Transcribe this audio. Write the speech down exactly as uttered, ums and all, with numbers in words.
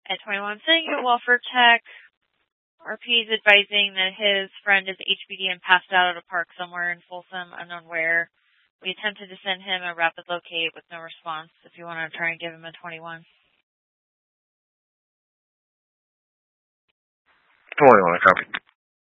At twenty-one, sending you to Welfare Tech. R P is advising that his friend is H B D and passed out at a park somewhere in Folsom, unknown where. We attempted to send him a rapid locate with no response. If you want to try and give him a twenty-one. twenty-one, copy.